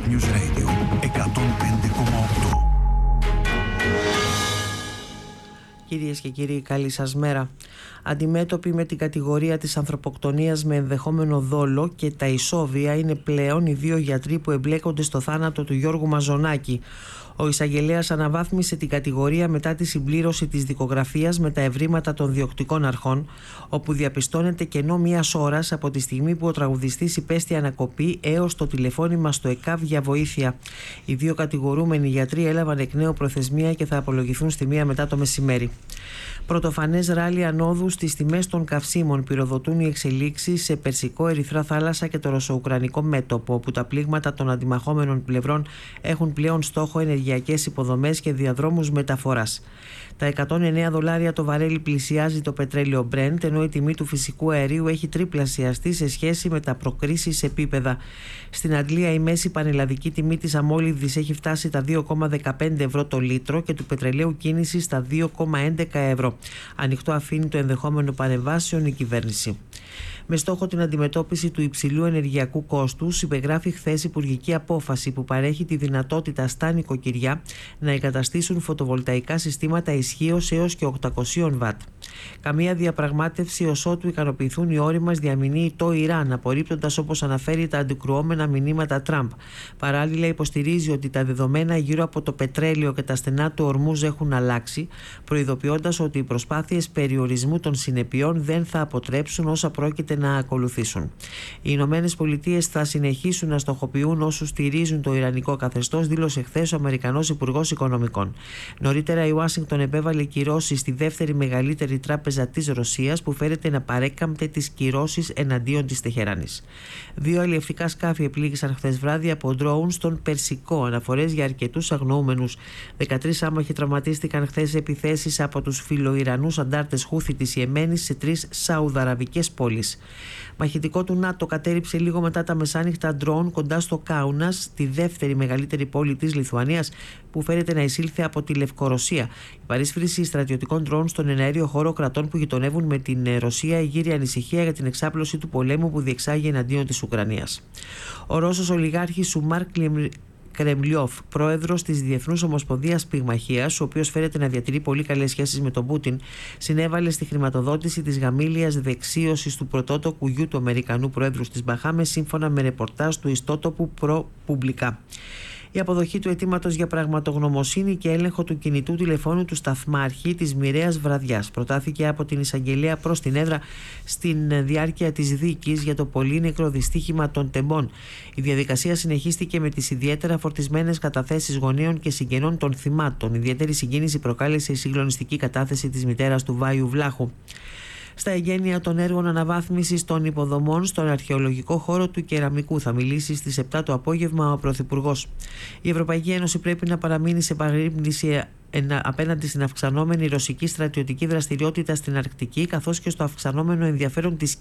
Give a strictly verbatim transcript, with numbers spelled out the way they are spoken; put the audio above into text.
News Radio εκατόν πέντε κόμμα οκτώ. Κυρίες και κύριοι, καλή σας μέρα. Αντιμέτωποι με την κατηγορία της ανθρωποκτονίας με ενδεχόμενο δόλο και τα ισόβια είναι πλέον οι δύο γιατροί που εμπλέκονται στο θάνατο του Γιώργου Μαζονάκη. Ο εισαγγελέας αναβάθμισε την κατηγορία μετά τη συμπλήρωση της δικογραφίας με τα ευρήματα των διοκτικών αρχών, όπου διαπιστώνεται κενό μιας ώρας από τη στιγμή που ο τραγουδιστής υπέστη ανακοπή έως το τηλεφώνημα στο ΕΚΑΒ για βοήθεια. Οι δύο κατηγορούμενοι γιατροί έλαβαν εκ νέου προθεσμία και θα απολογηθούν στη μία μετά το μεσημέρι. Πρωτοφανές ράλι ανόδου στις τιμές των καυσίμων πυροδοτούν οι εξελίξεις σε Περσικό, Ερυθρά Θάλασσα και το Ρωσο-Ουκρανικό μέτωπο, όπου τα πλήγματα των αντιμαχόμενων πλευρών έχουν πλέον στόχο ενεργειακές υποδομές και διαδρόμους μεταφοράς. Τα εκατόν εννέα δολάρια το βαρέλι πλησιάζει το πετρέλαιο Brent, ενώ η τιμή του φυσικού αερίου έχει τριπλασιαστεί σε σχέση με τα προκρίσεις επίπεδα. Στην Αγγλία η μέση πανελλαδική τιμή της αμόλυβδης έχει φτάσει τα δύο κόμμα δεκαπέντε ευρώ το λίτρο και του πετρελαίου κίνηση στα δύο κόμμα έντεκα ευρώ. Ανοιχτό αφήνει το ενδεχόμενο παρεμβάσεων η κυβέρνηση. Με στόχο την αντιμετώπιση του υψηλού ενεργειακού κόστους, υπεγράφει χθες υπουργική απόφαση που παρέχει τη δυνατότητα στα νοικοκυριά να εγκαταστήσουν φωτοβολταϊκά συστήματα ισχύως έως και οκτακόσια βατ. Καμία διαπραγμάτευση ως ότου ικανοποιηθούν οι όροι μας διαμηνύει το Ιράν, απορρίπτοντας όπως αναφέρει τα αντικρουόμενα μηνύματα Τραμπ. Παράλληλα, υποστηρίζει ότι τα δεδομένα γύρω από το πετρέλαιο και τα στενά του Ορμούζ έχουν αλλάξει, προειδοποιώντας ότι οι προσπάθειες περιορισμού των συνεπειών δεν θα αποτρέψουν όσα πρόκειται να ακολουθήσουν. Οι Ηνωμένες Πολιτείες θα συνεχίσουν να στοχοποιούν όσους στηρίζουν το ιρανικό καθεστώς, δήλωσε χθες ο Αμερικανός Υπουργός Οικονομικών. Νωρίτερα η Ουάσιγκτον επέβαλε κυρώσεις στη δεύτερη μεγαλύτερη τράπεζα της Ρωσίας, που φέρεται να παρέκαμπτε τις κυρώσεις εναντίον της Τεχεράνης. Δύο αλλιευτικά σκάφη επλήγησαν χθες βράδυ από ντρόουν στον Περσικό, αναφορές για αρκετούς αγνοούμενους. δεκατρείς άμαχοι τραυματίστηκαν χθες σε επιθέσεις από τους φιλοϊρανούς αντάρτες Χούθη της Ιεμένης σε τρεις σαουδαραβικές πόλεις. Μαχητικό του ΝΑΤΟ κατέριψε λίγο μετά τα μεσάνυχτα ντρόουν κοντά στο Κάουνας, τη δεύτερη μεγαλύτερη πόλη της Λιθουανίας, που φέρεται να εισήλθε από τη Λευκορωσία. Η παρίσφρηση στρατιωτικών ντρόουν στον εναέριο χώρο κρατών που γειτονεύουν με την Ρωσία γύρει ανησυχία για την εξάπλωση του πολέμου που διεξάγει εναντίον της Ουκρανίας. Ο Ρώσος ολιγάρχης Σουμάρ Κρεμλιόφ, πρόεδρος της Διεθνούς Ομοσπονδίας Πυγμαχίας, ο οποίος φέρεται να διατηρεί πολύ καλές σχέσεις με τον Πούτιν, συνέβαλε στη χρηματοδότηση της γαμήλιας δεξίωσης του πρωτότοκου γιου του Αμερικανού Προέδρου στις Μπαχάμες, σύμφωνα με ρεπορτάζ του ιστότοπου ProPublica. Η αποδοχή του αιτήματος για πραγματογνωμοσύνη και έλεγχο του κινητού τηλεφώνου του σταθμάρχη της μοιραίας βραδιάς προτάθηκε από την εισαγγελέα προς την έδρα στην διάρκεια της δίκης για το πολύνεκρο δυστύχημα των Τεμπών. Η διαδικασία συνεχίστηκε με τις ιδιαίτερα φορτισμένες καταθέσεις γονέων και συγγενών των θυμάτων. Ιδιαίτερη συγκίνηση προκάλεσε η συγκλονιστική κατάθεση της μητέρας του Βάιου Βλάχου. Στα εγγένεια των έργων αναβάθμισης των υποδομών στον αρχαιολογικό χώρο του Κεραμικού θα μιλήσει στις επτά το απόγευμα ο Πρωθυπουργός. Η Ευρωπαϊκή Ένωση πρέπει να παραμείνει σε επαγρύπνηση απέναντι στην αυξανόμενη ρωσική στρατιωτική δραστηριότητα στην Αρκτική, καθώς και στο αυξανόμενο ενδιαφέρον της